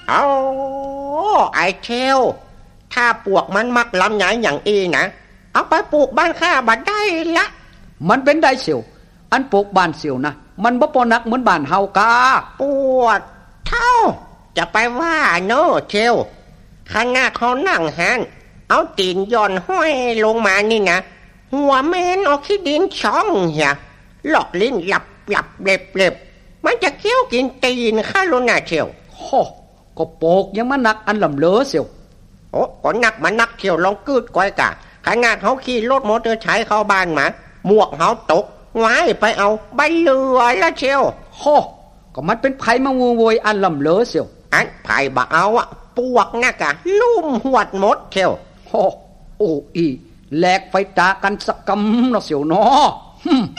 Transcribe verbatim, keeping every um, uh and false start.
เอาไอเชลถ้าปวกมันมักลำใหญ่อย่างอีนะเอาไปปลูกบ้านข้าบัดได้ละมันเป็นได้เสียวอันปลูกบ้านเสียวนะมันบ่ปอนักเหมือนบ้านเฮากาปวดเท่าจะไปว่าโน่เชลขณะเขานั่งหันเอาตีนย่อนห้อยลงมานี่นะหัวเมนออกขี้ดินช่องเหียหลอกลิ้นหลับหลับเล็บเล็บมันจะเคี้ยวกินตีนข้าลุน่ะเชียวโอ้ก็โปกยังมานักอันลำเลอเสียวโอ้ก็นักมานักเชียวลองกืดก้อยกะขนาดเขาขี่รถมอเตอร์ไซค์เข้าบ้านมาหมวกเขาตกไว้ไปเอาใบเลือละเชียวโอ้ก็มันเป็นไผ่มาโวยอันลำเลอเสียวอันไผ่บะเอาอะปวกนักอะลุ่มหวดหมดเชียวโอ้โอ้อีแหลกไฟตากันสักกำเนาะเสียวเนาะ